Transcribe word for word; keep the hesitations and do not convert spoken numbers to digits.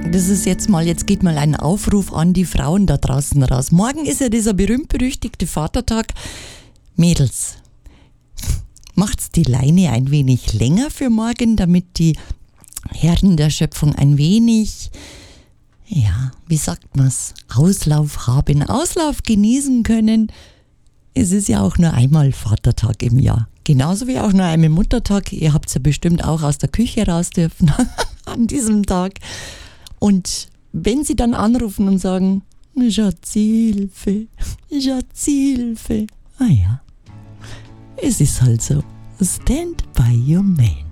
das ist jetzt mal, jetzt geht mal ein Aufruf an die Frauen da draußen raus. Morgen ist ja dieser berühmt-berüchtigte Vatertag. Mädels, macht's die Leine ein wenig länger für morgen, damit die Herren der Schöpfung ein wenig, ja, wie sagt man's, Auslauf haben, Auslauf genießen können. Es ist ja auch nur einmal Vatertag im Jahr. Genauso wie auch nur einmal Muttertag. Ihr habt ja bestimmt auch aus der Küche raus dürfen an diesem Tag. Und wenn sie dann anrufen und sagen, Schatzhilfe, Schatzhilfe, ah ja, es ist halt so. Stand by your man.